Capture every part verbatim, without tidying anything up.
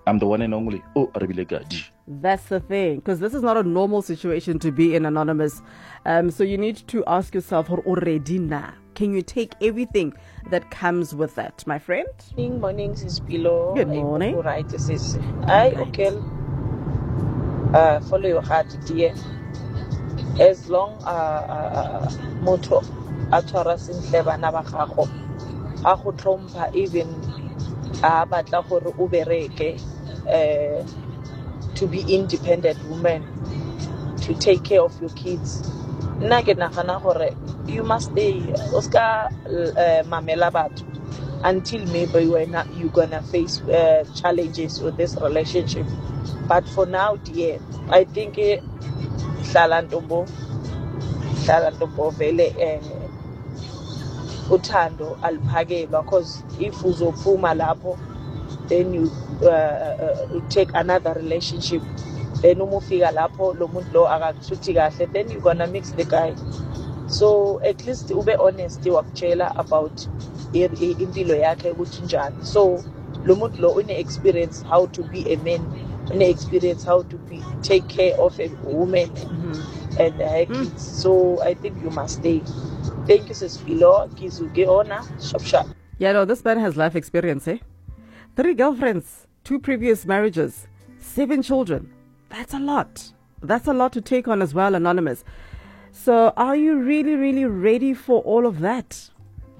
I'm the one and only. Oh, Arabilegadi. That's the thing, because this is not a normal situation to be in, Anonymous. Um, so you need to ask yourself, already na, can you take everything that comes with that, my friend? Morning, morning, sis Pilo. Good morning. Right, sis. I okay. Uh, follow your heart, dear. As long as uh, moto atwara sinhleba na ba gago, a go tlhompha even a batla gore o bereke eh to be independent woman, to take care of your kids. Nna ke nagana gore you must stay Oscar uh, mamela batho until maybe when you're gonna face uh, challenges with this relationship. But for now, dear, I think hlala ntombo hlala ntombo vele eh uthando aliphakelwa, because if uzophuma lapho then you uh, uh, you take another relationship, then umufika lapho lo muntu lo akakusuthi kahle, then you're gonna mix the guy. So at least ube honest wakutshela about impilo yakhe ukuthi njani. So lo muntu lo une experience how to be a man, une experience how to be take care of a woman mm-hmm. and her kids. Mm. So I think you must stay. Thank you, sis Pilo. Kizuge ona shop shop. Yeah, no, this man has life experience, eh? Three girlfriends, two previous marriages, seven children. That's a lot. That's a lot to take on as well, Anonymous. So are you really, really ready for all of that?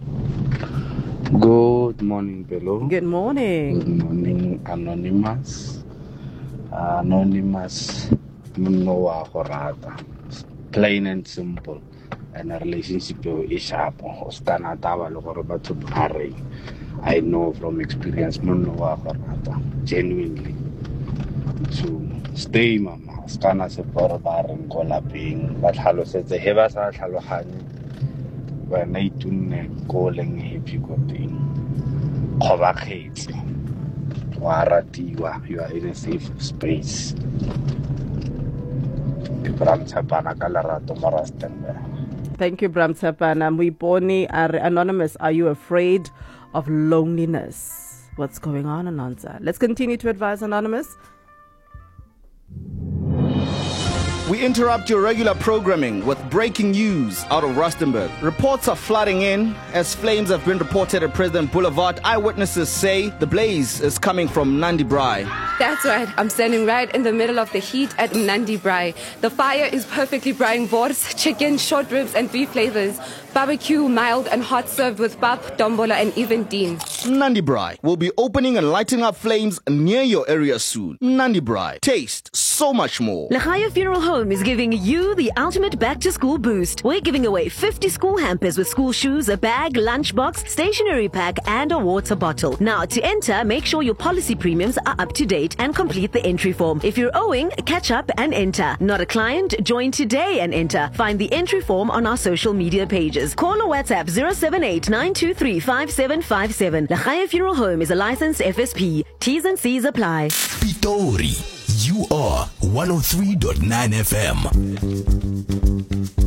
Good morning, Bello. Good morning. Good morning, Anonymous. Uh, anonymous, Munowa Horata. Plain and simple. And a relationship is sharp. I know from experience, Munowa Horata. Genuinely. To stay, Mama. Stana se porbar and collaping. But Halo says the Hevasa Halohani. When I tune calling happy good thing. Kovakate. Waratiwa, you are in a safe space. Thank you, Bram Tsapana. Mwiboni, Anonymous, are you afraid of loneliness? What's going on, Anonza? Let's continue to advise, Anonymous. We interrupt your regular programming with breaking news out of Rustenburg. Reports are flooding in as flames have been reported at President Boulevard. Eyewitnesses say the blaze is coming from Nandi Braai. That's right. I'm standing right in the middle of the heat at Nandi Braai. The fire is perfectly braaiing boars, chicken, short ribs, and beef flavors. Barbecue, mild and hot, served with pap, dombola, and even dean. Nandi Braai will be opening and lighting up flames near your area soon. Nandi Braai. Taste so much more. Lechaya Funeral Home is giving you the ultimate back-to-school boost. We're giving away fifty school hampers with school shoes, a bag, lunchbox, stationery pack, and a water bottle. Now, to enter, make sure your policy premiums are up to date and complete the entry form. If you're owing, catch up and enter. Not a client? Join today and enter. Find the entry form on our social media pages. Call or WhatsApp zero seven eight nine two three five seven five seven. Lechaya Funeral Home is a licensed F S P. T's and C's apply. Pitori, you are one oh three point nine F M.